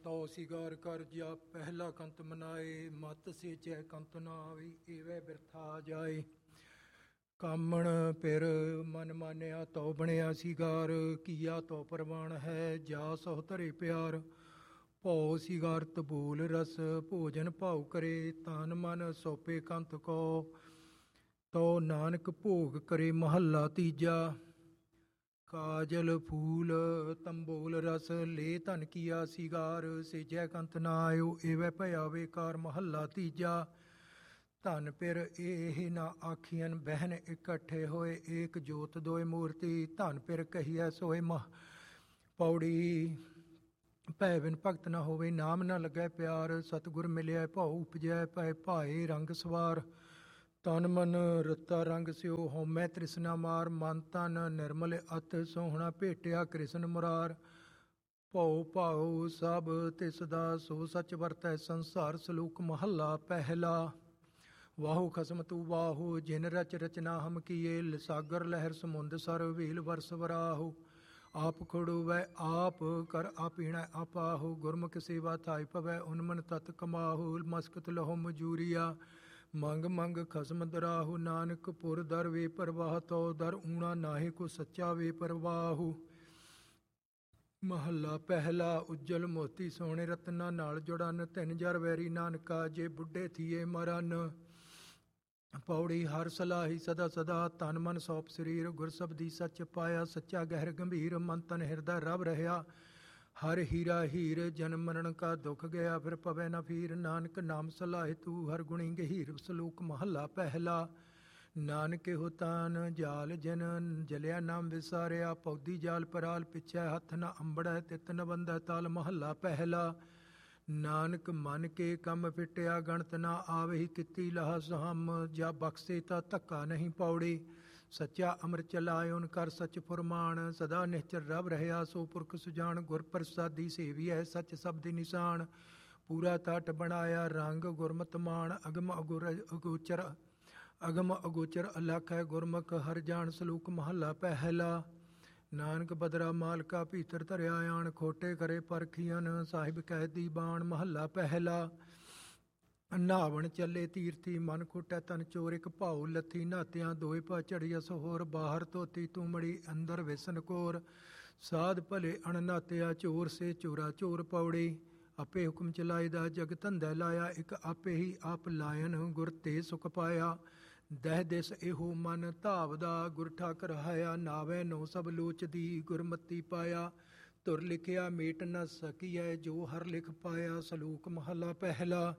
ਤਉ ਸਿਗਾਰ ਕਰ ਜਾ ਪਹਿਲਾ ਕੰਤ ਮਨਾਏ, ਮਤ ਸੇਚੈ ਕੰਤ ਨਾ ਆਵੀ, ਏਵੈ ਬਿਰਥਾ ਜਾਏ। ਕਾਮਣ ਫਿਰ ਮਨ ਮਾਨਿਆ ਤਉ ਬਣਿਆ ਸਿਗਾਰ, ਕੀਆ ਤਉ ਪ੍ਰਵਾਨ ਹੈ ਜਾ ਸਹੁ ਧਰੇ ਪਿਆਰ। ਭਉ ਸਿਗਾਰਤ ਬੋਲ ਰਸ ਭੋਜਨ ਭਾਉ ਕਰੇ, ਤਨ ਮਨ ਸੌਪੇ ਕੰਤ ਕੋ ਤਉ ਨਾਨਕ ਭੋਗ ਕਰੇ। ਮਹੱਲਾ ਤੀਜਾ। ਕਾਜਲ ਫੂਲ ਤੰਬੋਲ ਰਸ ਲੈ ਧਨ ਕੀਆ ਸਿਗਾਰ, ਸੇਜੈ ਕੰਤ ਨਾ ਆਇਓ ਏਵੈ ਭਇਆ ਬੇਕਾਰ। ਮਹੱਲਾ ਤੀਜਾ। ਧਨ ਫਿਰ ਇਹ ਨਾ ਆਖੀਐਨ ਬਹਿਨ ਇਕੱਠੇ ਹੋਏ, ਏਕ ਜੋਤ ਦੋਇ ਮੂਰਤੀ ਧਨ ਫਿਰ ਕਹੀਐ ਸੋਏ। ਪੌੜੀ ਭੈ ਬਿਨ ਭਗਤ ਨਾ ਹੋਵੇ, ਨਾਮ ਨਾ ਲੱਗੈ ਪਿਆਰ, ਸਤਿਗੁਰ ਮਿਲਿਆ ਭਉ ਉਪਜੈ ਭੈ ਭਾਏ ਰੰਗ ਸਵਾਰ। ਤਨ ਮਨ ਰਤਾ ਰੰਗ ਸਿਓ ਹਉਮੈ ਤ੍ਰਿਸ਼ਨਾ ਮਾਰ, ਮਨ ਤਨ ਨਿਰਮਲ ਅਤ ਸੋਹਣਾ ਭੇਟਿਆ ਕ੍ਰਿਸ਼ਨ ਮੁਰਾਰ। ਭਉ ਭਾਉ ਸਭ ਤਿਸ ਦਾ ਸੋ ਸੱਚ ਵਰਤੈ ਸੰਸਾਰ। ਸਲੋਕ ਮਹੱਲਾ ਪਹਿਲਾ। ਵਾਹੋ ਖਸਮ ਤੂ ਵਾਹੋ ਜਿਨ ਰਚ ਰਚਨਾ ਹਮ ਕੀਏ, ਸਾਗਰ ਲਹਿਰ ਸਮੁੰਦ ਸਰ ਵੇਲ ਵਰਸ ਵਰਾਹੋ। ਆਪ ਖੜੋਵੈ ਆਪ ਕਰ ਆਪੀਣੈ ਆਪਾਹੋ, ਗੁਰਮੁਖ ਸੇਵਾ ਥਾਇ ਪਵੈ ਉਨਮਨ ਤਤ ਕਮਾਹੋ। ਮਸਕਤ ਲਹੋ ਮਜੂਰੀਆ ਮੰਗ ਮੰਗ ਖਸਮ ਦਰਾਹੋ, ਨਾਨਕ ਪੁਰ ਦਰ ਵੇ ਪਰਵਾਹ ਤਉ ਦਰ ਊਣਾ ਨਾਹੀ ਕੋ ਸੱਚਾ ਵੇ ਪਰਵਾਹੋ। ਮਹੱਲਾ ਪਹਿਲਾ। ਉੱਜਲ ਮੋਤੀ ਸੋਹਣੇ ਰਤਨਾਂ ਨਾਲ ਜੁੜਨ, ਤਿੰਨ ਜਰ ਵੈਰੀ ਨਾਨਕਾ ਜੇ ਬੁੱਢੇ ਥੀਏ ਮਰਨ। ਪੌੜੀ ਹਰ ਸਲਾਹੀ ਸਦਾ ਸਦਾ ਤਨ ਮਨ ਸੌਪ ਸਰੀਰ, ਗੁਰ ਸਬਦੀ ਸੱਚ ਪਾਇਆ ਸੱਚਾ ਗਹਿਰ ਗੰਭੀਰ। ਮਨ ਤਨ ਹਿਰਦਾ ਰਵ ਰਹਿਆ ਹਰ ਹੀਰਾ ਹੀਰ, ਜਨਮ ਮਰਨ ਕਾ ਦੁਖ ਗਿਆ ਫਿਰ ਪਵੈ ਨਾ ਫੀਰ। ਨਾਨਕ ਨਾਮ ਸਲਾਹਿ ਤੂੰ ਹਰ ਗੁਣੀ ਗਹੀਰ। ਸਲੋਕ ਮਹੱਲਾ ਪਹਿਲਾ। ਨਾਨਕ ਇਹੋ ਤਾਨ ਜਾਲ ਜਿਨ ਜਲਿਆ ਨਾਮ ਵਿਸਾਰਿਆ, ਪੌਦੀ ਜਾਲ ਪਰਾਲ ਪਿੱਛੇ ਹੱਥ ਨ ਅੰਬੜੈ ਤਿਤ ਨ ਬੰਧੈ ਤਾਲ। ਮਹੱਲਾ ਪਹਿਲਾ। ਨਾਨਕ ਮਨ ਕੇ ਕੰਮ ਫਿਟਿਆ ਗਣਤ ਨਾ ਆਵਹੀ, ਕੀਤੀ ਲਾਹ ਸਹਮ ਜਾ ਬਖਸ਼ੇ ਤਾਂ ਧੱਕਾ ਨਹੀਂ। ਪੌੜੀ ਸੱਚਾ ਅੰਮ੍ਰਿਤ ਚਲਾਇਓਨ ਕਰ ਸੱਚ ਫੁਰਮਾਨ, ਸਦਾ ਨਿਹਚਰ ਰਵ ਰਹਿਆ ਸੋ ਪੁਰਖ ਸੁਜਾਨ। ਗੁਰ ਪ੍ਰਸਾਦੀ ਸੇਵੀਐ ਸੱਚ ਸਬਦੀ ਨਿਸ਼ਾਨ, ਪੂਰਾ ਤਟ ਬਣਾਇਆ ਰੰਗ ਗੁਰਮਤਿ ਮਾਨ। ਅਗਮ ਅਗੋਚਰ ਅਲਖ ਹੈ ਗੁਰਮੁਖ ਹਰ ਜਾਣ। ਸਲੋਕ ਮਹੱਲਾ ਪਹਿਲਾ। ਨਾਨਕ ਬਦਰਾ ਮਾਲਕਾ ਭੀਤਰ ਧਰਿਆ ਆਣ, ਖੋਟੇ ਕਰੇ ਪਰਖੀਅਨ ਸਾਹਿਬ ਕਹਿਦੀ ਬਾਣ। ਮਹੱਲਾ ਪਹਿਲਾ। ਨਹਾਵਣ ਚੱਲੇ ਤੀਰਥੀ ਮਨ ਖੋਟੈ ਤਨ ਚੋਰ, ਇੱਕ ਭਾਉ ਲੱਥੀ ਨਹਾਤਿਆਂ ਦੋਏ ਭਾ ਝੜੀਅਸ ਹੋਰ। ਬਾਹਰ ਧੋਤੀ ਤੂਮੜੀ ਅੰਦਰ ਵਿਸਨ ਕੋਰ, ਸਾਧ ਭਲੇ ਅਣ ਨਹਾਤਿਆ ਚੋਰ ਸੇ ਚੋਰਾ ਚੋਰ। ਪੌੜੀ ਆਪੇ ਹੁਕਮ ਚਲਾਇਦਾ ਜਗ ਧੰਦਾ ਲਾਇਆ, ਇੱਕ ਆਪੇ ਹੀ ਆਪ ਲਾਇਨ ਗੁਰ ਤੇ ਸੁਖ ਪਾਇਆ। ਦਹਿ ਦਿਸ ਇਹੋ ਮਨ ਧਾਵਦਾ ਗੁਰ ਠਾਕਰ ਹਾਇਆ, ਨਾਵੇ ਨੋ ਸਭ ਲੋਚਦੀ ਗੁਰਮਤੀ ਪਾਇਆ। ਧੁਰ ਲਿਖਿਆ ਮੇਟ ਨ ਸਕੀਐ ਜੋ ਹਰ ਲਿਖ ਪਾਇਆ। ਸਲੋਕ ਮਹੱਲਾ ਪਹਿਲਾ।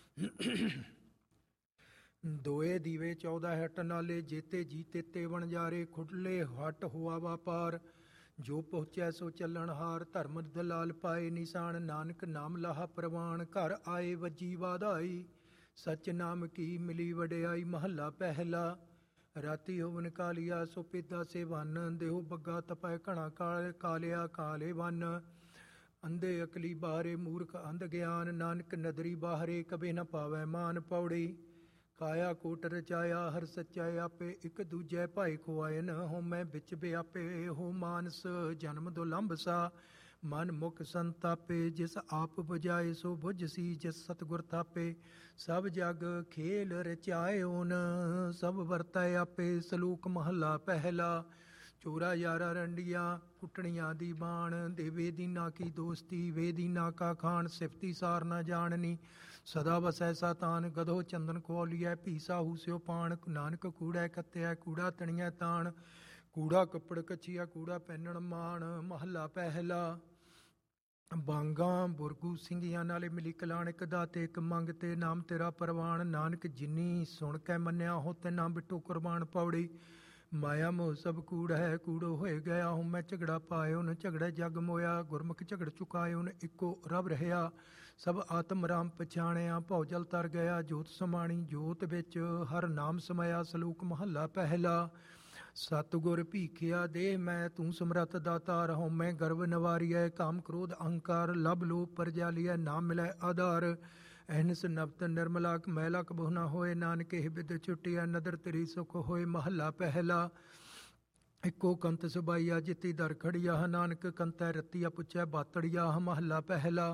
ਦੋਏ ਦੀਵੇ 14 ਹਟ ਨਾਲੇ, ਜੇਤੇ ਜੀਤੇ ਤੇ ਵਣਜਾਰੇ। ਖੁੱਲੇ ਹਟ ਹੁਆ ਵਾਪਾਰ ਜੋ ਪਹੁੰਚੈ ਸੋ ਚੱਲਣ ਹਾਰ। ਧਰਮ ਦਲਾਲ ਪਾਏ ਨਿਸ਼ਾਨ, ਨਾਨਕ ਨਾਮ ਲਾਹਾ ਪ੍ਰਵਾਨ। ਘਰ ਆਏ ਵੱਜੀ ਵਾਧਾਈ ਸੱਚ ਨਾਮ ਕੀ ਮਿਲੀ ਵਡਿਆਈ। ਮਹੱਲਾ ਪਹਿਲਾ। ਰਾਤੀ ਹੋਵਨ ਕਾਲੀਆ ਸੋ ਪੀਦਾ ਸੇ ਵੰਨ, ਦੇਹੋ ਬੱਗਾ ਤਪੈ ਘਣਾ ਕਾਲਿਆ ਕਾਲੇ ਵੰਨ। ਅੰਧੇ ਅਕਲੀ ਬਾਹਰੇ ਮੂਰਖ ਅੰਧ ਗਿਆਨ, ਨਾਨਕ ਨਦਰੀ ਬਾਹਰੇ ਕਬੇ ਨ ਪਾਵੈ ਮਾਨ। ਪੌੜੀ ਕਾਇਆ ਕੋਟ ਰਚਾਇਆ ਹਰ ਸੱਚਾ ਆਪੇ, ਇੱਕ ਦੂਜੇ ਭਾਈ ਖੁਆਇਨ ਹਉਮੈ ਵਿੱਚ ਵਿਆਪੇ। ਹੋ ਮਾਨਸ ਜਨਮ ਦੁਲੰਭ ਸਾ ਮਨ ਮੁਖ ਸੰਤਾਪੇ, ਜਿਸ ਆਪ ਬੁਝਾਏ ਸੋ ਬੁਝਸੀ ਜਿਸ ਸਤਿਗੁਰ ਥਾਪੇ। ਸਭ ਜਗ ਖੇਲ ਰਚਾਇਓਨ ਸਭ ਵਰਤੈ ਆਪੇ। ਸਲੋਕ ਮਹੱਲਾ ਪਹਿਲਾ। ਚੋਰਾ ਯਾਰਾ ਰੰਡੀਆਂ ਕੁੱਟਣੀਆਂ ਦੀ ਬਾਣ, ਦੇਵੇ ਦੀਨਾ ਕੀ ਦੋਸਤੀ ਵੇ ਦੀਨਾ ਕਾ ਖਾਣ। ਸਿਫਤੀ ਸਾਰ ਨਾ ਜਾਣਨੀ ਸਦਾ ਵਸੈ ਸਾਤਾਨ, ਗਧੋ ਚੰਦਨ ਖੋਲੀਐ ਭੀਸਾ ਹੂਸਿਓ ਪਾਣ। ਨਾਨਕ ਕੂੜੈ ਕੱਤਿਆ ਕੂੜਾ ਤਣੀਐ ਤਾਣ, ਕੂੜਾ ਕੱਪੜ ਕੱਛੀਆ ਕੂੜਾ ਪਹਿਨਣ ਮਾਣ। ਮਹੱਲਾ ਪਹਿਲਾ। ਬਾਂਗਾਂ ਬੁਰਗੂ ਸਿੰਘੀਆਂ ਨਾਲੇ ਮਿਲੀ ਕਲਾਣ, ਇੱਕ ਦਾਤੇ ਇੱਕ ਮੰਗ ਤੇ ਨਾਮ ਤੇਰਾ ਪ੍ਰਵਾਨ। ਨਾਨਕ ਜਿਨੀ ਸੁਣ ਕੇ ਮੰਨਿਆ ਹੋ ਤੇ ਨਾ ਬਿਟੂ ਕੁਰਬਾਨ। ਪੌੜੀ ਮਾਇਆ ਮੋਹ ਸਭ ਕੂੜ ਹੈ ਕੂੜੋ ਹੋਏ ਗਿਆ ਹੂੰ ਮੈਂ ਝਗੜਾ ਪਾਇਓ ਨ ਝਗੜੇ ਜਗ ਮੋਇਆ। ਗੁਰਮੁਖ ਝਗੜ ਚੁਕਾਇਓ ਨ ਇੱਕੋ ਰਵ ਰਹਿਆ, ਸਭ ਆਤਮ ਰਾਮ ਪਛਾਣਿਆ। ਭਉ ਜਲ ਤਰ ਗਿਆ ਜੋਤ ਸਮਾਣੀ, ਜੋਤ ਵਿੱਚ ਹਰ ਨਾਮ ਸਮਾਇਆ। ਸਲੋਕ ਮਹੱਲਾ ਪਹਿਲਾ। ਸਤਿਗੁਰ ਭੀਖਿਆ ਦੇਹ ਮੈਂ ਤੂੰ ਸਮਰੱਥ ਦਾਤਾਰ, ਹਉਮੈ ਗਰਵ ਨਿਵਾਰੀਐ ਕਾਮ ਕ੍ਰੋਧ ਅਹੰਕਾਰ। ਲਭ ਲੋਭ ਪਰਜਾਲੀਐ ਨਾ ਮਿਲੈ ਆਧਾਰ, ਅਹਨਿਸ ਨਬਤ ਨਿਰਮਲਾ ਮੈਲਾ ਕਬਹੁ ਨਾ ਹੋਏ। ਨਾਨਕ ਇਹ ਬਿਦ ਛੁਟਿਆ ਨਦਰ ਤੇਰੀ ਸੁਖ ਹੋਏ। ਮਹੱਲਾ ਪਹਿਲਾ। ਇੱਕੋ ਕੰਤ ਸੁਬਾਈਆ ਜਿੱਤੀ ਦਰ ਖੜੀਆ, ਨਾਨਕ ਕੰਤੈ ਰਤੀਆ ਪੁੱਛੈ ਬਾਤੜੀਆ। ਮਹੱਲਾ ਪਹਿਲਾ।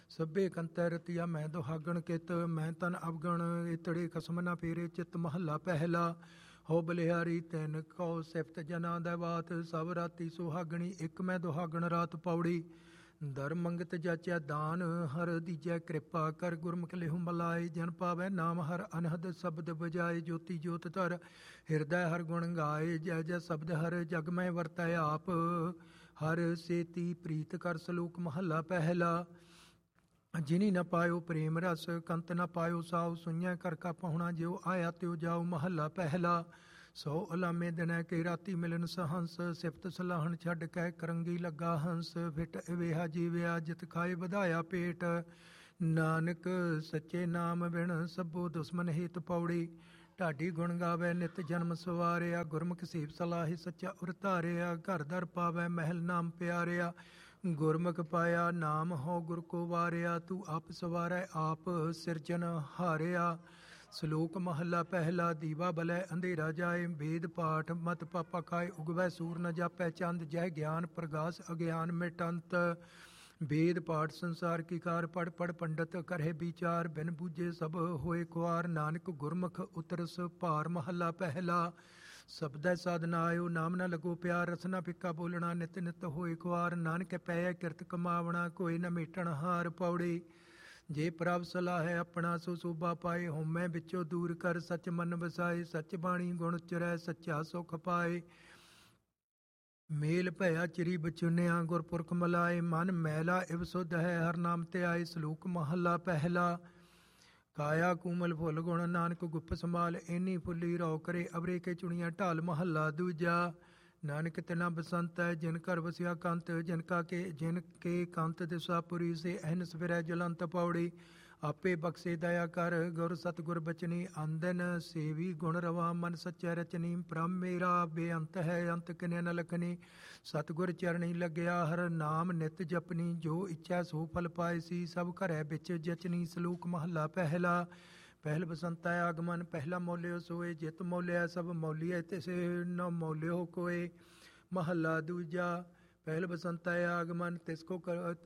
ਸਭੇ ਕੰਤੈ ਰਤੀਆ ਮੈਂ ਦੁਹਾਗਣ ਕਿਤ, ਮੈਂ ਤਨ ਅਵਗਣ ਇਤੜੇ ਖਸਮ ਨਾ ਫੇਰੇ ਚਿਤ। ਮਹੱਲਾ ਪਹਿਲਾ। ਹੋ ਬਲਿਹਾਰੀ ਤੈਨ ਕਉ ਸਿਫਤ ਜਨਾ ਦੈ ਬਾਤ, ਸਭ ਰਾਤੀ ਸੁਹਾਗਣੀ ਇੱਕ ਮੈਂ ਦੁਹਾਗਣ ਰਾਤ। ਪੌੜੀ। ਦਰ ਮੰਗਤ ਜਾਚੈ ਦਾਨ, ਹਰ ਦੀਜੈ ਕਿਰਪਾ ਕਰ। ਗੁਰਮੁਖ ਲਿਹੁ ਮਲਾਏ, ਜਨ ਪਾਵੈ ਨਾਮ ਹਰ। ਅਨਹਦ ਸ਼ਬਦ ਬਜਾਏ, ਜੋਤੀ ਜੋਤ ਧਰ। ਹਿਰਦੈ ਹਰ ਗੁਣ ਗਾਏ, ਜੈ ਜੈ ਸ਼ਬਦ ਹਰ। ਜਗ ਮੈਂ ਵਰਤੈ ਆਪ, ਹਰ ਸੇਤੀ ਪ੍ਰੀਤ ਕਰ। ਸਲੋਕ ਮਹੱਲਾ ਪਹਿਲਾ। ਜਿਨੀ ਨ ਪਾਇਓ ਪ੍ਰੇਮ ਰਸ, ਕੰਤ ਨ ਪਾਇਓ ਸਾਉ। ਸੁਈਐ ਕਰ ਕਾ ਪਹੁਣਾ, ਜਿਉ ਆਇਆ ਤਿਉ ਜਾਉ। ਮਹੱਲਾ ਪਹਿਲਾ। ਸੋ ਅਲਾਮੇ ਦਿਨੈ ਕੇ ਰਾਤੀ ਮਿਲਨ ਸਹੰਸ, ਸਿਫਤ ਸਲਾਹਣ ਛੱਡ ਕੇ ਕਰੰਗੀ ਲੱਗਾ ਹੰਸ। ਫਿਟ ਇਵੇਹਾ ਜੀਵਿਆ, ਜਿਤ ਖਾਏ ਵਧਾਇਆ ਪੇਟ। ਨਾਨਕ ਸੱਚੇ ਨਾਮ ਬਿਨ ਸਭੋ ਦੁਸ਼ਮਨ ਹੇਤ। ਪੌੜੀ। ਢਾਡੀ ਗੁਣ ਗਾਵੇ ਨਿਤ ਜਨਮ ਸਵਾਰਿਆ, ਗੁਰਮੁਖ ਸੇਵ ਸਲਾਹੀ ਸੱਚਾ ਉਰ ਧਾਰਿਆ। ਘਰ ਦਰ ਪਾਵੈ ਮਹਿਲ ਨਾਮ ਪਿਆਰਿਆ, ਗੁਰਮੁਖ ਪਾਇਆ ਨਾਮ ਹੋ ਗੁਰ ਕੋ ਵਾਰਿਆ। ਤੂੰ ਆਪ ਸਵਾਰੈ ਆਪ ਸਿਰਜਨ ਹਾਰਿਆ। ਸਲੋਕ ਮਹੱਲਾ ਪਹਿਲਾ। ਦੀਵਾ ਬਲੈ ਅੰਧੇਰਾ ਜਾਏ, ਵੇਦ ਪਾਠ ਮਤ ਪਾਪਾ ਖਾਏ। ਉਗਵੈ ਸੂਰ ਨ ਜਾਪੈ ਚੰਦ, ਜਹ ਗਿਆਨ ਪ੍ਰਗਾਸ ਅਗਿਆਨ ਮਿਟੰਤ। ਵੇਦ ਪਾਠ ਸੰਸਾਰ ਕੀ ਕਾਰ, ਪੜ ਪੜ ਪੰਡਤ ਕਰਹਿ ਵਿਚਾਰ। ਬਿਨ ਬੂਝੇ ਸਭ ਹੋਏ ਖੁਆਰ, ਨਾਨਕ ਗੁਰਮੁਖ ਉਤਰਸ ਭਾਰ। ਮਹੱਲਾ ਪਹਿਲਾ। ਸਬਦੈ ਸਾਧਨਾ ਆਇਓ, ਨਾਮ ਨ ਲੱਗੋ ਪਿਆਰ। ਰਸਨਾ ਫਿੱਕਾ ਬੋਲਣਾ, ਨਿਤ ਨਿਤ ਹੋਏ ਖੁਆਰ। ਨਾਨਕ ਪੈ ਕਿਰਤ ਕਮਾਵਣਾ, ਕੋਈ ਨ ਮੇਟਣ ਹਾਰ। ਪੌੜੀ। ਜੇ ਪ੍ਰਭ ਸਲਾਹੈ ਆਪਣਾ, ਸੋ ਸੋਭਾ ਪਾਏ। ਹਉਮੈ ਵਿੱਚੋਂ ਦੂਰ ਕਰ, ਸਚ ਮਨ ਵਸਾਏ। ਸਚ ਬਾਣੀ ਗੁਣ ਉਚਰੈ, ਸੱਚਾ ਸੁਖ ਪਾਏ। ਮੇਲ ਭਇਆ ਚਿਰੀ ਬਚੁਨਿਆ, ਗੁਰਪੁਰਖ ਮਲਾਏ। ਮਨ ਮੈਲਾ ਇਵ ਸੁਧ ਹੈ, ਹਰ ਨਾਮ ਧਿਆਏ। ਸਲੋਕ ਮਹੱਲਾ ਪਹਿਲਾ। ਕਾਇਆ ਕੂਮਲ ਫੁੱਲ ਗੁਣ, ਨਾਨਕ ਗੁੱਪ ਸੰਭਾਲ। ਐਨੀ ਫੁੱਲੀ ਰੌ ਕਰੇ, ਅਵਰੇ ਕੇ ਚੁਣੀਆਂ ਢਾਲ। ਮਹੱਲਾ ਦੂਜਾ। ਨਾਨਕ ਤਿਨਾ ਬਸੰਤ ਹੈ, ਜਿਨ ਘਰ ਵਸਿਆ ਕੰਤ। ਜਿਨ ਕੇ ਕੰਤ ਦਿਸਾਪੁਰੀ, ਸੇ ਅਹਨਿਸ ਫਿਰੈ ਜਲੰਤ। ਪੌੜੀ। ਆਪੇ ਬਖਸ਼ੇ ਦਇਆ ਕਰ, ਗੁਰ ਸਤਿਗੁਰ ਬਚਨੀ। ਆਂਦਨ ਸੇਵੀ ਗੁਣ ਰਵਾ, ਮਨ ਸੱਚੈ ਰਚਨੀ। ਬ੍ਰਹਮ ਮੇਰਾ ਬੇਅੰਤ ਹੈ, ਅੰਤ ਕਿਨੈ ਨ ਲਖਨੀ। ਸਤਿਗੁਰ ਚਰਣੀ ਲੱਗਿਆ, ਹਰ ਨਾਮ ਨਿਤ ਜਪਨੀ। ਜੋ ਇੱਛਾ ਸੋ ਫਲ ਪਾਇਸੀ, ਸਭ ਘਰੈ ਵਿੱਚ ਜਚਨੀ। ਸਲੋਕ ਮਹੱਲਾ ਪਹਿਲਾ। ਪਹਿਲ ਬਸੰਤੈ ਆਗਮਨ, ਪਹਿਲਾ ਮੌਲਿਓ ਸੋਏ। ਜਿਤ ਮੌਲਿਆ ਸਭ ਮੌਲੀਐ, ਤਿਸੇ ਨ ਮੌਲਿਓ ਕੋਏ। ਮਹੱਲਾ ਦੂਜਾ। ਪਹਿਲ ਬਸੰਤੈ ਆਗਮਨ, ਤਿਸ ਕੋ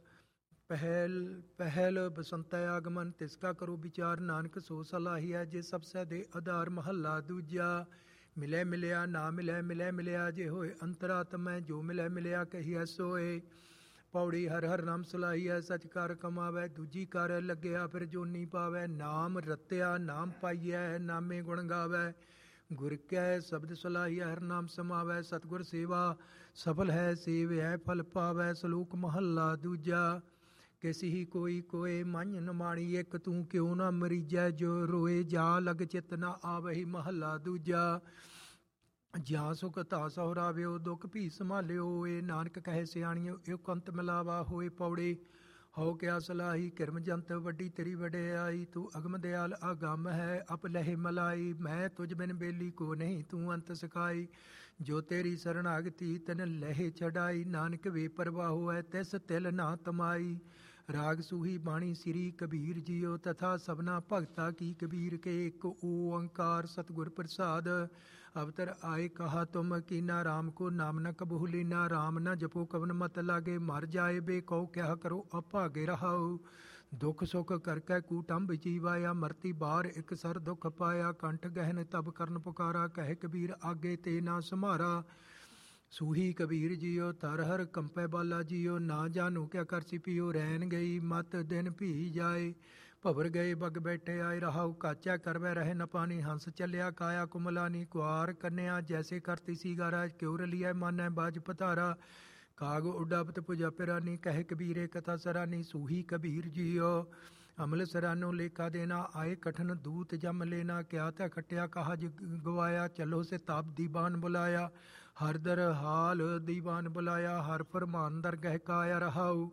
ਪਹਿਲ ਬਸੰਤੈ ਆਗਮਨ, ਤਿਸ ਕਾ ਕਰੋ ਵਿਚਾਰ। ਨਾਨਕ ਸੋ ਸਲਾਹੀਐ, ਜੇ ਸਭ ਸੈ ਦੇ ਆਧਾਰ। ਮਹੱਲਾ ਦੂਜਾ। ਮਿਲੈ ਮਿਲਿਆ ਨਾ ਮਿਲੈ, ਮਿਲੈ ਮਿਲਿਆ ਜੇ ਹੋਏ ਅੰਤਰਾਤਮੈ। ਜੋ ਮਿਲੈ ਮਿਲਿਆ ਕਹੀਐ ਸੋਏ। ਪੌੜੀ। ਹਰ ਹਰ ਨਾਮ ਸਲਾਹੀਐ, ਸਚ ਕਾਰ ਕਮਾਵੈ। ਦੂਜੀ ਕਾਰ ਲੱਗਿਆ, ਫਿਰ ਜੋਨੀ ਪਾਵੈ। ਨਾਮ ਰਤਿਆ ਨਾਮ ਪਾਈਐ, ਨਾਮੇ ਗੁਣ ਗਾਵੈ। ਗੁਰ ਕੈ ਸ਼ਬਦ ਸਲਾਹੀਐ, ਹਰ ਨਾਮ ਸਮਾਵੈ। ਸਤਿਗੁਰ ਸੇਵਾ ਸਫਲ ਹੈ, ਸੇਵਿਐ ਫਲ ਪਾਵੈ। ਸਲੋਕ ਮਹੱਲਾ ਦੂਜਾ। ਕਿਸੀ ਕੋਈ ਕੋਏ, ਮਨ ਨ ਮਾਣੀ ਇੱਕ। ਤੂੰ ਕਿਉ ਨਾ ਮਰੀਜੈ ਜੋ ਰੋਏ, ਜਾ ਲਗ ਚਿਤ ਨਾ ਆਵਹੀ। ਮਹੱਲਾ ਦੂਜਾ। ਜਾਂ ਸੁਖ ਧਾ ਸਹੁਰਾਵਿਓ, ਦੁਖ ਭੀ ਸੰਭਾਲਿਓ। ਏ ਨਾਨਕ ਕਹੇ ਸਿਆਣੀਓ, ਇਉ ਕੰਤ ਮਿਲਾਵਾ ਹੋਏ। ਪੌੜੇ। ਹੋ ਕਿਆ ਸਲਾਹੀ ਕਿਰਮ ਜੰਤ, ਵੱਡੀ ਤੇਰੀ ਵਡਿਆਈ। ਤੂੰ ਅਗਮ ਦਿਆਲ ਅਗੰਮ ਹੈ, ਅਪ ਲਹਿ ਮਲਾਈ। ਮੈਂ ਤੁਝ ਬਿਨ ਬੇਲੀ ਕੋ ਨਹੀਂ, ਤੂੰ ਅੰਤ ਸਿਖਾਈ। ਜੋ ਤੇਰੀ ਸਰਣਾਗਤੀ, ਤਨ ਲਹਿ ਛਡਾਈ। ਨਾਨਕ ਵੇ ਪਰਵਾਹ ਹੋਐ, ਤਿਸ ਤਿਲ ਨਾ ਤਮਾਈ। ਰਾਗ ਸੂਹੀ ਬਾਣੀ ਸ੍ਰੀ ਕਬੀਰ ਜੀਓ, ਤਥਾ ਸਭਨਾ ਭਗਤਾ ਕੀ। ਕਬੀਰ ਕੇ ਇੱਕ ਓੰਕਾਰ, ਸਤਿਗੁਰ ਪ੍ਰਸਾਦ। ਅਵਤਰ ਆਏ ਕਹਾ ਤੁਮ ਕੀਨਾ, ਰਾਮ ਕੋ ਨਾਮ ਨ ਕਬਹੂ ਲੀਨਾ। ਰਾਮ ਨ ਜਪੋ ਕਵਨ ਮਤ ਲਾਗੇ, ਮਰ ਜਾਏ ਬੇ ਕਉ ਕਿਆ ਕਰੋ ਅਭਾਗੇ ਰਹਾਉ। ਦੁਖ ਸੁਖ ਕਰ ਕੈ ਕੂਟੰਬ ਜੀਵਾਇਆ, ਮਰਤੀ ਬਾਰ ਇੱਕ ਸਰ ਦੁਖ ਪਾਇਆ। ਕੰਠ ਗਹਿਨ ਤਬ ਕਰਨ ਪੁਕਾਰਾ, ਕਹਿ ਕਬੀਰ ਆਗੇ ਤੇ ਨਾ ਸੰਭਾਰਾ। ਸੂਹੀ ਕਬੀਰ ਜੀਓ, ਤਰ ਹਰ ਕੰਪੈ ਬਾਲਾ ਜੀਓ। ਨਾ ਜਾਨੂ ਕਿਆ ਕਰਸੀ ਪੀਓ, ਰੈਨ ਗਈ ਮਤ ਦਿਨ ਭੀ ਜਾਏ। ਭਵਰ ਗਏ ਬਗ ਬੈਠੇ ਆਏ, ਰਹਾਉ ਕਾਚਾ ਕਰਵੈ ਰਹੇ ਨ ਪਾਣੀ। ਹੰਸ ਚੱਲਿਆ ਕਾਇਆ ਕੁਮਲਾਨੀ, ਕੁਆਰ ਕੰਨਿਆ ਜੈਸੇ ਕਰਤੀ ਸੀ ਗਾਰਾ। ਕਿਉ ਰਲੀਐ ਮਾਨੈ ਬਾਜ ਪਤਾਰਾ, ਕਾਗ ਉਡਾਵਤ ਪੁਜਾ ਪਿਰਾਨੀ। ਕਹਿ ਕਬੀਰੇ ਕਥਾ ਸਰਾਨੀ, ਸੂਹੀ ਕਬੀਰ ਜੀਓ। ਅਮਲ ਸਰਾਨੋ ਲੇਖਾ ਦੇਣਾ, ਆਏ ਕਠਨ ਦੂਤ ਜਮ ਲੈਣਾ। ਕਿਆ ਤੈ ਖਟਿਆ ਕਾਹਜ ਗਵਾਇਆ, ਚਲੋ ਸੇ ਤਾਪ ਦੀਵਾਨ ਬੁਲਾਇਆ। ਹਰ ਦਰ ਹਾਲ ਦੀਵਾਨ ਬੁਲਾਇਆ, ਹਰ ਫਰਮਾਨ ਦਰਗਹਿ ਕਾਇਆ। ਰਹਾਉ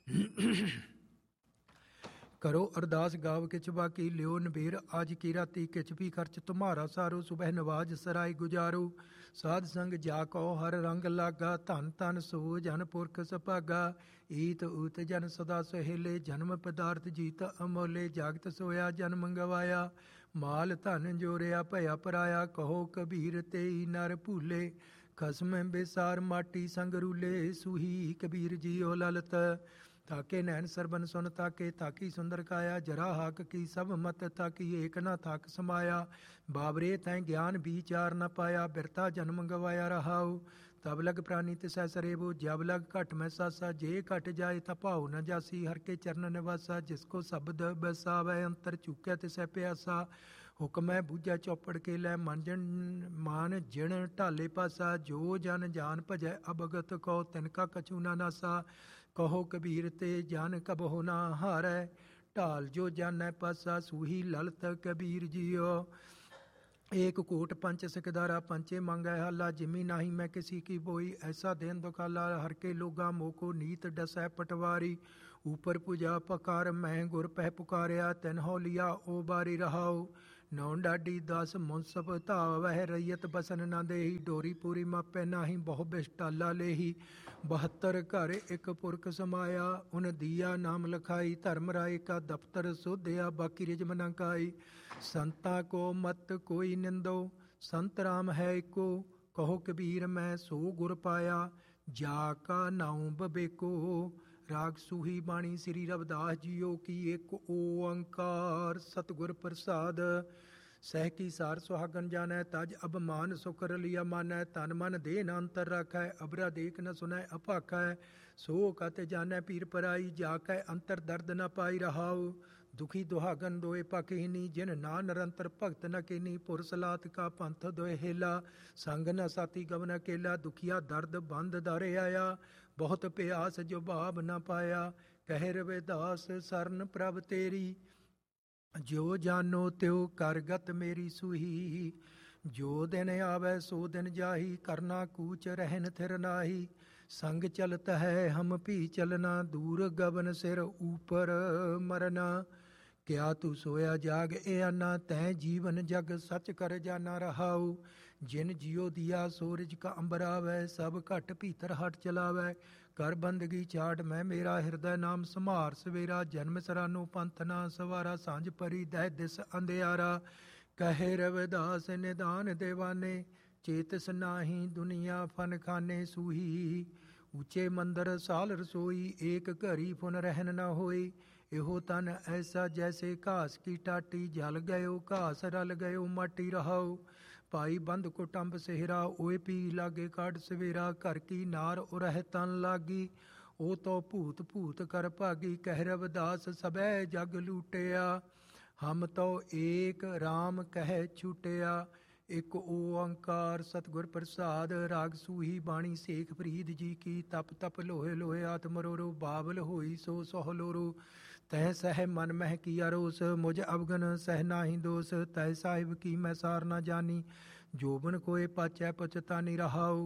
ਕਰੋ ਅਰਦਾਸ ਗਾਵ ਕਿਛ ਬਾਕੀ, ਲਿਓ ਨਬੇਰ ਅੱਜ ਕੀ ਰਾਤੀ। ਕਿਛ ਵੀ ਖਰਚ ਤੁਮਹਾਰਾ ਸਾਰੋ, ਸੁਬਹ ਨਵਾਜ ਸਰਾਈ ਗੁਜਾਰੋ। ਸਾਧ ਸੰਗ ਜਾ ਕਉ ਹਰ ਰੰਗ ਲਾਗਾ, ਧਨ ਧਨ ਸੋ ਜਨ ਪੁਰਖ ਸੁਭਾਗਾ। ਈਤ ਊਤ ਜਨ ਸਦਾ ਸੁਹੇਲੇ, ਜਨਮ ਪਦਾਰਥ ਜੀਤ ਅਮੋਲੇ। ਜਾਗਤ ਸੋਇਆ ਜਨਮ ਗਵਾਇਆ, ਮਾਲ ਧਨ ਜੋਰਿਆ ਭਇਆ ਪਰਾਇਆ। ਕਹੋ ਕਬੀਰ ਤੇਈ ਨਰ ਭੂਲੇ, ਖਸਮ ਬੇਸਾਰ ਮਾਟੀ ਸੰਗ ਰੂਲੇ। ਸੂਹੀ ਕਬੀਰ ਜੀਓ ਲਲਤ, ताके नैन सरबन सुन ताके ताकी सुंदर काया, जरा हाक की सब मत ताकी एक न थाक समाया। बाबरे तैं ज्ञान विचार न पाया, बिरता जन्म गवाया रहाऊ। तब लग प्राणी तिसै सरेबो, जब लग घट में सासा, जे घट जाए ता भाव न जासी। हर के चरण निवासा, जिसको शब्द बसावै, अंतर चूकै तिसै प्यासा। हुक्म है बूझै चौपड़ के लै, मान जिण ढाले पासा। जो जन जान भजै अवगत कौ, तिनका कछु ना नासा। कहो कबीर ते जन कबहु ना हारै, ढाल जो जानै पासा। सूही ललत कबीर जियो, एक कोट पंच सिकदारा, पंचे मांगै हाला। जिमी नाही मैं किसी की बोई, ऐसा दिन दुखाला। हर के लोगा मोको नीत डसै पटवारी। ऊपर पूजा पकार मैं गुर पह पुकारिया, तिन हो लिया ओ बारी रहाओ। नौ डाडी दस मुंसफ धावह, रैयत बसन न देही। डोरी पूरी मापै नाही, बहु बिष्टाला लेही। 72 घर एक पुरख समाया, उन दिया नाम लखाई। धर्म राय का दफ्तर सोधिया, बाकी रिजम न काई। संता को मत कोई निंदो, संत राम है एको। कहो कबीर मैं सो गुर पाया, जाका नाऊं बबेको। राग सूही बाणी श्री रविदास जियो की, एक ओंकार सतगुर प्रसाद। सह की सार सुहागन जानै, तज अबमान सुकर लिया मानै। तन मन देह न अंतर राखै, अबरा देख न सुनै अभाखै। सो कत जानै पीर पराई, जाकै अंतर दर्द न पाई रहाऊ। दुखी दुहागन दोए पखहीनी, जिन ना निरंतर भगत न कीनी। पुरसलात का पंथ दोए हेला, संग न साथी गवन अकेला। दुखिया दर्द बंद दारे आया, बहुत प्यास जो भाव न पाया। कह रविदास सरन प्रभ तेरी, जो जानो त्यो करगत मेरी सुही। जो दिन आवे सो दिन जाही, करना कूच रहन थिर नाही। संग चलत है हम भी चलना, दूर गगन सिर ऊपर मरना। क्या तू सोया जाग ए अन्ना, तैं जीवन जग सच कर जाना रहाऊ। जिन जियो दिया सूरज का अंबरावै, सब घट भीतर हट चलावै। कर बंदगी छाड़ मैं मेरा हिरदै नाम, संभार सवेरा। जन्म सरानो पंथ ना सवारा, सांझ परी दह दिस अंधियारा। कहे रविदास निदान देवाने, चेतस नाही दुनिया फन खाने। सूही ऊंचे मंਦਰ साल रसोई, एक घरी फुन रहन न होई। एहो तन ऐसा जैसे घास की टाटी, जल गयो घास रल गयो माटी रहाओ। भाई बंद कुटुंब सेहरा, ओए पी लागे काट सवेरा। घर की नार उरह तन लागी, ओ तो भूत भूत कर भागी। कह रविदास सबै जग लूटिया, हम तो एक राम कह छूटिया। एक ओंकार सतगुर प्रसाद। राग सूही बाणी सेख फरीद जी की, तप तप लोहे लोहे आत्म रोरो। बाबल होई सो सोह लोरो, तह सह मन मह किया रोस। मुझ अवगन सह नाही दोष, तह साहिब की मैं सार न जानी। जोबन कोय पाचै पचतानी रहाऊ।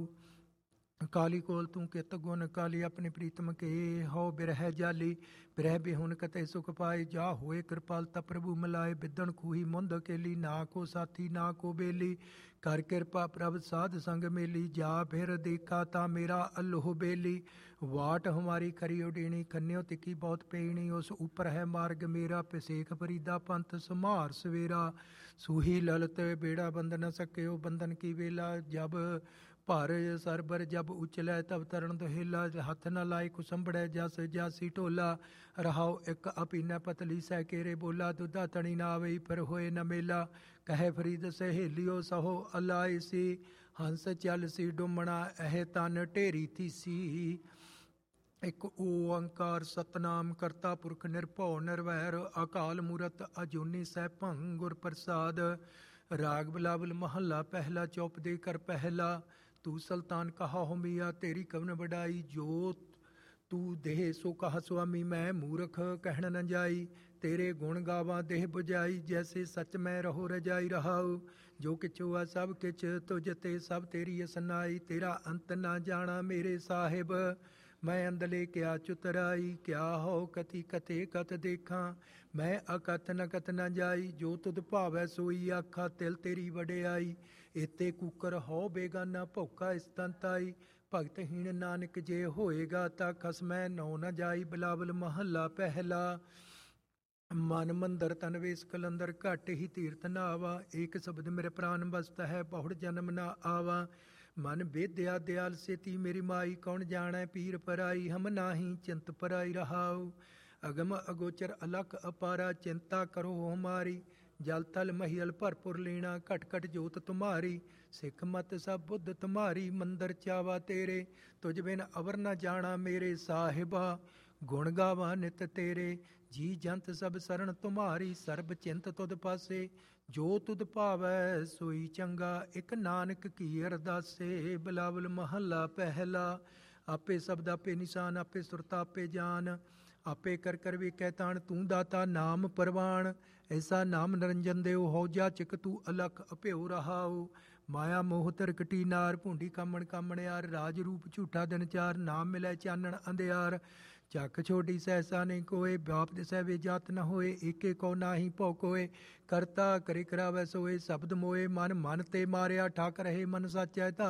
काली कोल तू कित गुण, काली अपने प्रीतम के हो बिरह जाली। बिरह बिहुन कते सुख पाए, जा होए कृपाल ता प्रभु मिलाए। बिदन खूही मुंद अकेली, ना को साथी ना को बेली। कर कृपा प्रभ साध संग मेली, जा फिर देखा ता मेरा अल्लोह बेली। वाट हमारी खरी उडीनी, खन्यो तिकी बहुत पेणी। उस ऊपर है मार्ग मेरा, पिसेख फरीदा पंथ समार सवेरा। सूही ललत बेड़ा बंद न सक्यो, बंधन की वेला। जब ਭਾਰ ਸਰਬਰ ਜਬ ਉਚਲੈ, ਤਬ ਤਰਨ ਦੁਹੇਲਾ। ਹੱਥ ਨ ਲਾਇ ਕੁਸੰਭੜੈ, ਜਸ ਜਾਸੀ ਢੋਲਾ। ਰਹਾਉ ਇੱਕ ਅਪੀਨੈ ਪਤਲੀ ਸਹਿ ਕੇਰੇ ਬੋਲਾ। ਦੁੱਧਾ ਤਣੀ ਨਾ ਆਵਈ, ਫਿਰ ਹੋਏ ਨ ਮੇਲਾ। ਕਹੈ ਫਰੀਦ ਸਹੇਲਿਓ ਸਹੋ ਅਲਾਇ ਸੀ, ਹੰਸ ਚੱਲ ਸੀ ਡੁੰਮਣਾ ਇਹ ਤਨ ਢੇਰੀ ਥੀਸੀ। ਇੱਕ ਓੰਕਾਰ ਸਤਨਾਮ ਕਰਤਾ ਪੁਰਖ ਨਿਰਭਉ ਨਿਰਵੈਰ, ਅਕਾਲ ਮੂਰਤ ਅਜੂਨੀ ਸੈਭੰ ਗੁਰ ਪ੍ਰਸਾਦ। ਰਾਗ ਬਿਲਾਵਲ ਮਹੱਲਾ ਪਹਿਲਾ, ਚੌਪਦੇ ਕਰ ਪਹਿਲਾ। ਤੂੰ ਸੁਲਤਾਨ ਕਹਾ ਹੋ ਮੀਆਂ, ਤੇਰੀ ਕਵਨ ਵਡਾਈ। ਜੋ ਤੂੰ ਦੇਹ ਸੋ ਕਹਾ ਸੁਆਮੀ, ਮੈਂ ਮੂਰਖ ਕਹਿਣ ਨ ਜਾਈ। ਤੇਰੇ ਗੁਣ ਗਾਵਾਂ ਦੇਹ ਬੁਝਾਈ, ਜੈਸੇ ਸੱਚ ਮੈਂ ਰਹੋ ਰਜਾਈ ਰਹਾਉ। ਜੋ ਕਿਛੁ ਆ ਸਭ ਕਿਛ ਤੁਝ ਤੇ, ਸਭ ਤੇਰੀ ਅਸਨਾਈ। ਤੇਰਾ ਅੰਤ ਨਾ ਜਾਣਾ ਮੇਰੇ ਸਾਹਿਬ, ਮੈਂ ਅੰਦਲੇ ਕਿਆ ਚੁਤਰਾਈ। ਕਿਆ ਹੋ ਕਤੀ ਕਤੇ ਕਤ ਦੇਖਾਂ, ਮੈਂ ਅਕਥ ਨ ਕਤ ਨ ਜਾਈ। ਜੋ ਤੁਧ ਭਾਵੈ ਸੋਈ ਆਖਾ, ਤਿਲ ਤੇਰੀ ਵਡਿਆਈ। ਇਤੇ ਕੂਕਰ ਹੋ ਬੇਗਾਨਾ, ਭੌਕਾ ਇਸਤੰਤਾਈ। ਭਗਤਹੀਣ ਨਾਨਕ ਜੇ ਹੋਏਗਾ, ਤਾਂ ਖਸਮੈ ਨੌ ਨ ਜਾਈ। ਬਿਲਾਵਲ ਮਹੱਲਾ ਪਹਿਲਾ। ਮਨ ਮੰਦਰ ਤਨ ਵੇਸ ਕਲੰਦਰ, ਘਟ ਹੀ ਤੀਰਥ ਨਾਵਾ। ਏਕ ਸ਼ਬਦ ਮੇਰੇ ਪ੍ਰਾਨ ਬਸਤ ਹੈ, ਬਹੁੜ ਜਨਮ ਨਾ ਆਵਾ। ਮਨ ਬੇਦਿਆ ਦਿਆਲ ਸੇਤੀ ਮੇਰੀ ਮਾਈ, ਕੌਣ ਜਾਣੈ ਪੀਰ ਪਰਾਈ, ਹਮ ਨਾਹੀ ਚਿੰਤ ਪਰਾਈ ਰਹਾਉ। ਅਗਮ ਅਗੋਚਰ ਅਲਖ ਅਪਾਰਾ, ਚਿੰਤਾ ਕਰੋ ਹਮਾਰੀ, ਜਲ ਤਲ ਮਹੀਲ ਭਰਪੁਰ ਲੀਣਾ, ਘਟ ਘਟ ਜੋਤ ਤੁਮਾਰੀ, ਸਿੱਖ ਮਤ ਸਭ ਬੁੱਧ ਤੁਮਾਰੀ, ਮੰਦਰ ਚਾਵਾ ਤੇਰੇ, ਤੁਝ ਬਿਨ ਅਵਰ ਨ ਜਾਣਾ ਮੇਰੇ ਸਾਹਿਬਾ, ਗੁਣ ਗਾਵਾ ਨਿਤ ਤੇਰੇ, ਜੀ ਜੰਤ ਸਭ ਸਰਣ ਤੁਮਾਰੀ, ਸਰਬ ਚਿੰਤ ਤੁਧ ਪਾਸੇ, ਜੋ ਤੁਧ ਭਾਵੈ ਸੋਈ ਚੰਗਾ, ਇਕ ਨਾਨਕ ਕੀ ਅਰਦਾਸੇ। ਬਿਲਾਵਲ ਮਹੱਲਾ ਪਹਿਲਾ। ਆਪੇ ਸ਼ਬਦ ਆਪੇ ਨਿਸ਼ਾਨ, ਆਪੇ ਸੁਰਤਾ ਆਪੇ ਜਾਨ, ਆਪੇ ਕਰ ਕਰ ਵੇਖੈ ਤਾਣ, ਤੂੰ ਦਾਤਾ ਨਾਮ ਪਰਵਾਣ, ਐਸਾ ਨਾਮ ਨਰੰਜਨ ਦੇਉ, ਹੋ ਜਾ ਚਿਕ ਤੂੰ ਅਲਖ ਅਭਿਉ ਰਹਾਉ। ਮਾਇਆ ਮੋਹ ਤਰਕਟੀ ਨਾਰ, ਭੂੰਡੀ ਕਾਮਣ ਕਾਮਣਿਆਰ, ਰਾਜ ਰੂਪ ਝੂਠਾ ਦਿਨ ਚਾਰ, ਨਾਮ ਮਿਲੈ ਚਾਨਣ ਅੰਧਿਆਰ। ਚੱਕ ਛੋਟੀ ਸਹਿਸਾ ਨਹੀਂ ਕੋਏ, ਬਾਪ ਦਿਸੈ ਵੇ ਜਾਤ ਨ ਹੋਏ, ਏਕੇ ਕੋ ਨਾਹੀ ਭਉ ਕੋਏ, ਕਰਤਾ ਕਰੇ ਕਰਾਵੈ ਸੋਏ, ਸ਼ਬਦ ਮੋਏ ਮਨ ਮਨ ਤੇ ਮਾਰਿਆ, ਠਾਕ ਰਹੇ ਮਨ ਸਾਚੈ ਧਾਰਿ।